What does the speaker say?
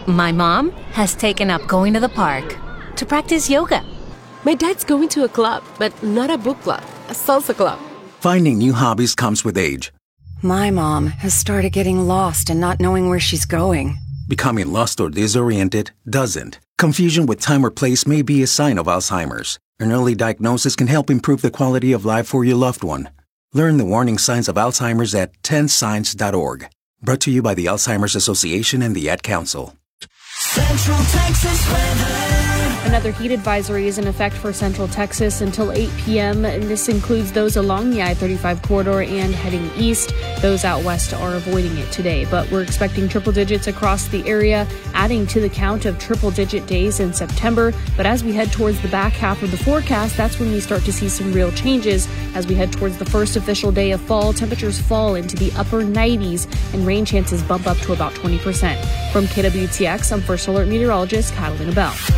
My mom has taken up going to the park to practice yoga. My dad's going to a club, but not a book club, a salsa club. Finding new hobbies comes with age. My mom has started getting lost and not knowing where she's going. Becoming lost or disoriented doesn't. Confusion with time or place may be a sign of Alzheimer's. An early diagnosis can help improve the quality of life for your loved one. Learn the warning signs of Alzheimer's at 10signs.org. Brought to you by the Alzheimer's Association and the Ad Council. Central Texas weather. Another heat advisory is in effect for Central Texas until 8 p.m. and this includes those along the I-35 corridor and heading east. Those out west are avoiding it today, but we're expecting triple digits across the area, adding to the count of triple-digit days in September. But as we head towards the back half of the forecast, that's when we start to see some real changes. As we head towards the first official day of fall, temperatures fall into the upper 90s and rain chances bump up to about 20%. From KWTX, I'm First Alert Meteorologist Catalina Bell.